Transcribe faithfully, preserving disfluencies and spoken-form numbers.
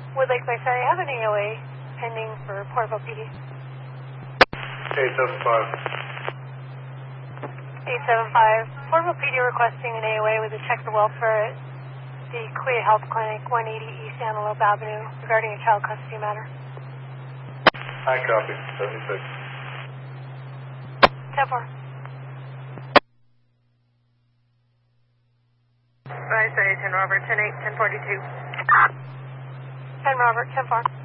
Woodlake Lakeside, I have an A O A pending for Porterville P D. eight seven five. eight seven five. Porterville P D requesting an A O A with a check for welfare at the Quia Health Clinic, one eighty East Antelope Avenue, regarding a child custody matter. I copy. seventy-six. ten four. Right, sorry, ten Robert, ten eight, ten forty-two. ten Robert, ten four.